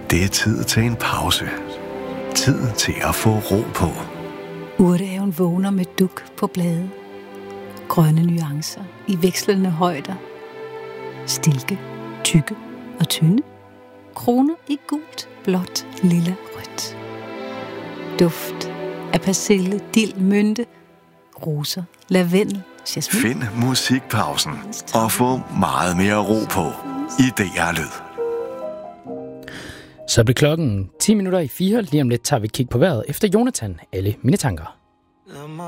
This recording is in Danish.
Det er tid til en pause. Tid til at få ro på. Urtehaven vågner med duk på blade. Grønne nuancer i vekslende højder. Stilke, tykke og tynde. Kroner i gult, blåt, lilla, rødt. Duft af persille, dild, mynte, roser, lavendel, jasmin. Find musikpausen og få meget mere ro på i DR Lyd. Så blev klokken 10 minutter i 4. Lige om lidt tager vi kig på vejret efter Jonathan. Alle mine tanker.